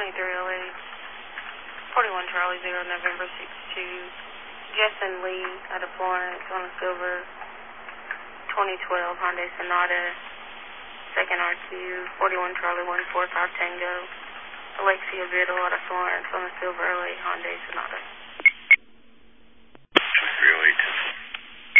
2308, 41 Charlie 0, November 62. Justin Lee out of Florence on a silver 2012 Hyundai Sonata, second RQ, 41 Charlie 145 Tango. Alexia Biddle out of Florence on a silver 08 Hyundai Sonata.